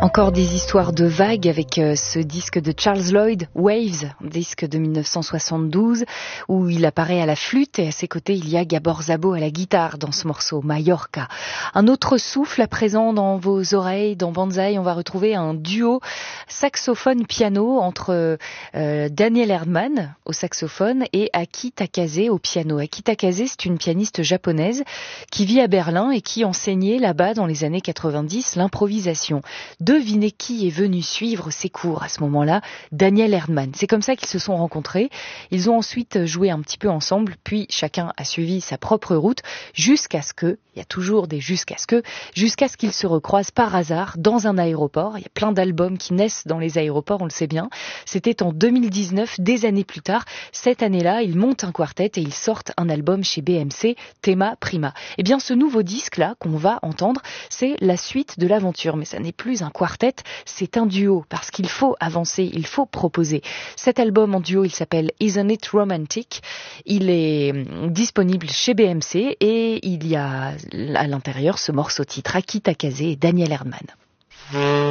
Encore des histoires de vagues avec ce disque de Charles Lloyd, Waves, disque de 1972, où il apparaît à la flûte et à ses côtés il y a Gabor Szabo à la guitare dans ce morceau, Mallorca. Un autre souffle à présent dans vos oreilles, dans Banzai, on va retrouver un duo saxophone-piano entre Daniel Erdmann au saxophone et Aki Takase au piano. Aki Takase, c'est une pianiste japonaise qui vit à Berlin et qui enseignait là-bas dans les années 90 l'improvisation. Devinez qui est venu suivre ses cours à ce moment-là, Daniel Erdmann. C'est comme ça qu'ils se sont rencontrés. Ils ont ensuite joué un petit peu ensemble, puis chacun a suivi sa propre route jusqu'à ce qu'ils se recroisent par hasard dans un aéroport. Il y a plein d'albums qui naissent dans les aéroports, on le sait bien. C'était en 2019, des années plus tard. Cette année-là, ils montent un quartet et ils sortent un album chez BMC, Tema Prima. Eh bien, ce nouveau disque-là qu'on va entendre, c'est la suite de l'aventure. Mais ça n'est plus un quartet, c'est un duo, parce qu'il faut avancer, il faut proposer. Cet album en duo, il s'appelle Isn't It Romantic? Il est disponible chez BMC et il y a à l'intérieur ce morceau titre, Aki Takase et Daniel Erdmann.